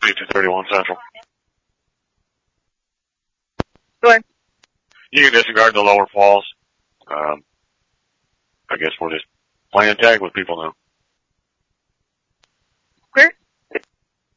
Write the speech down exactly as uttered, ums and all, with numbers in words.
two thirty-one Central. Go ahead. You can disregard the lower falls. Um, I guess we're just playing tag with people now.